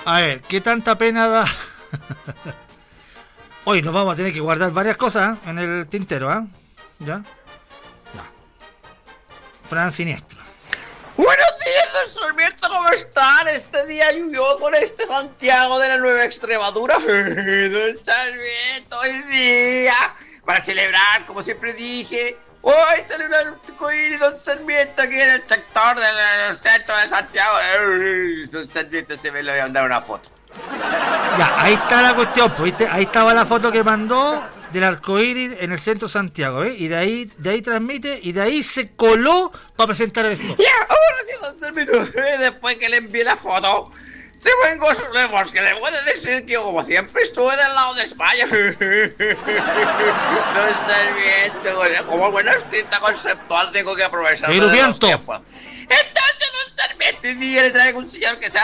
A ver, ¿qué tanta pena da? Hoy nos vamos a tener que guardar varias cosas en el tintero, ¿eh? ¿Ya? Ya. Fran Siniestro. Buenos días, don Sarmiento, ¿cómo están? Este día lluvioso en este Santiago de la Nueva Extremadura. Don Sarmiento, hoy día, para celebrar, como siempre dije, hoy sale un arcoíris, don Sarmiento, aquí en el sector del centro de Santiago. Don Sarmiento, se me lo voy a mandar una foto. Ya, ahí está la cuestión, pues, ¿viste? Ahí estaba la foto que mandó del arcoíris en el centro de Santiago, ¿eh? Y de ahí transmite, y de ahí se coló para presentar el esto. Ya, ahora sí, don Sarmiento, después que le envié la foto, te vengo a pues que le puedo decir que yo, como siempre, estuve del lado de España. Don Sarmiento, como buen artista conceptual, tengo que aprovechar los tiempos. Entonces, don Sarmiento, y le traigo un señor que se